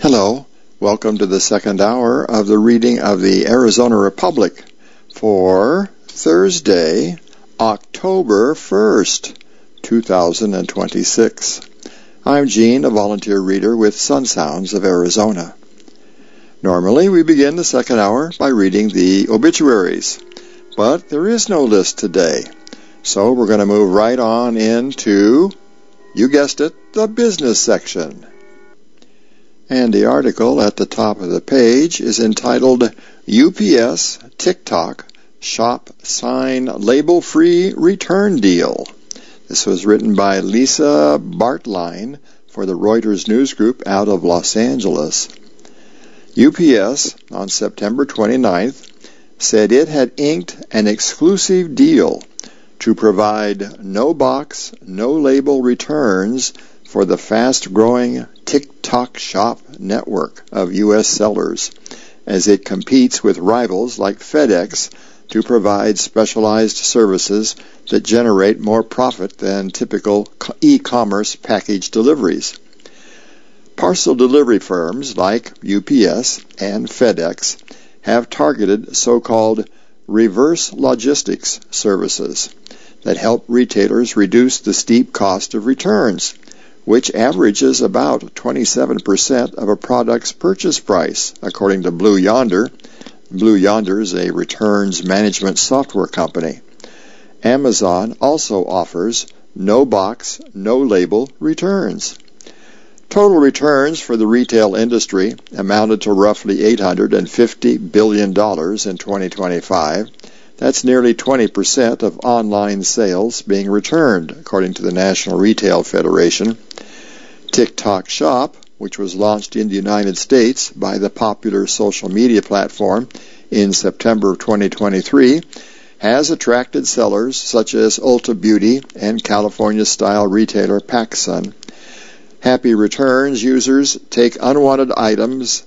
Hello, welcome to the second hour of the reading of the Arizona Republic for Thursday, October 1st, 2026. I'm Gene, a volunteer reader with Sun Sounds of Arizona. Normally, we begin the second hour by reading the obituaries, but there is no list today, so we're going to move right on into, you guessed it, the business section. And the article at the top of the page is entitled UPS TikTok Shop Sign Label-Free Return Deal. This was written by Lisa Bartline for the Reuters News Group out of Los Angeles. UPS, on September 29th, said it had inked an exclusive deal to provide no-box, no-label returns for the fast-growing TikTok Shop network of U.S. sellers, as it competes with rivals like FedEx to provide specialized services that generate more profit than typical e-commerce package deliveries. Parcel delivery firms like UPS and FedEx have targeted so-called reverse logistics services that help retailers reduce the steep cost of returns, which averages about 27% of a product's purchase price, according to Blue Yonder. Blue Yonder is a returns management software company. Amazon also offers no-box, no-label returns. Total returns for the retail industry amounted to roughly $850 billion in 2025. That's nearly 20% of online sales being returned, according to the National Retail Federation. TikTok Shop, which was launched in the United States by the popular social media platform in September of 2023, has attracted sellers such as Ulta Beauty and California-style retailer PacSun. Happy Returns users take unwanted items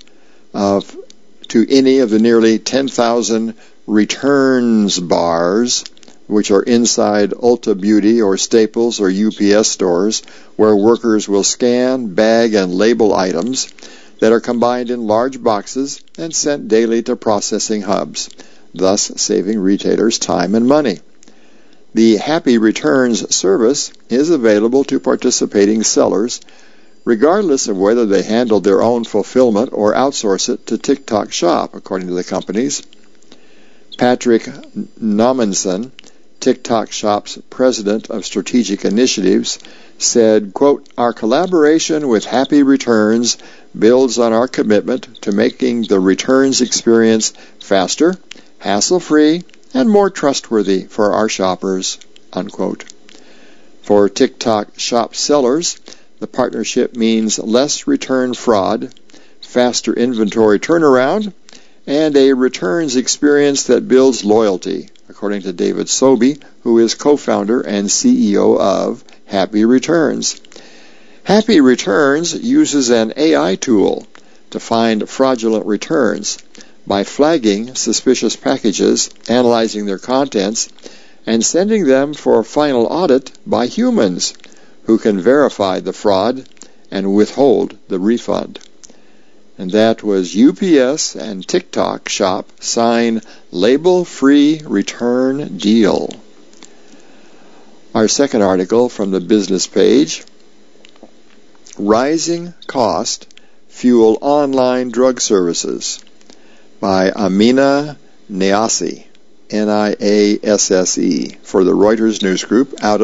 to any of the nearly 10,000 returns bars, which are inside Ulta Beauty or Staples or UPS stores, where workers will scan, bag, and label items that are combined in large boxes and sent daily to processing hubs, thus saving retailers time and money. The Happy Returns service is available to participating sellers, regardless of whether they handle their own fulfillment or outsource it to TikTok Shop, according to the companies. Patrick Nommensen, TikTok Shop's president of strategic initiatives, said, quote, "Our collaboration with Happy Returns builds on our commitment to making the returns experience faster, hassle-free, and more trustworthy for our shoppers," unquote. For TikTok Shop sellers, the partnership means less return fraud, faster inventory turnaround, and a returns experience that builds loyalty, according to David Sobey, who is co-founder and CEO of Happy Returns. Happy Returns uses an AI tool to find fraudulent returns by flagging suspicious packages, analyzing their contents, and sending them for final audit by humans who can verify the fraud and withhold the refund. And that was UPS and TikTok Shop sign label-free return deal. Our second article from the business page, Rising Cost Fuel Online Drug Services, by Amina Niasse, Niasse, for the Reuters News Group out